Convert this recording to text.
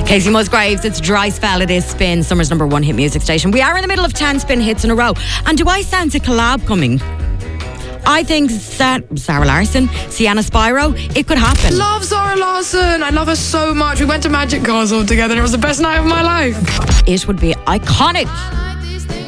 Casey Musgraves, it's Dry Spell, it is Spin, Summer's number one hit music station. We are in the middle of 10 Spin hits in a row. And do I sense a collab coming? I think Sarah Larson, Sienna Spyro, it could happen. Love Zara Larson. I love her so much. We went to Magic Castle together and it was the best night of my life. It would be iconic.